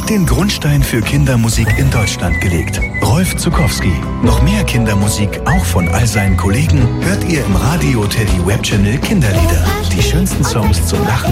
hat den Grundstein für Kindermusik in Deutschland gelegt. Rolf Zuckowski. Noch mehr Kindermusik, auch von all seinen Kollegen, hört ihr im Radio Teddy Web Channel Kinderlieder. Die schönsten Songs zum Lachen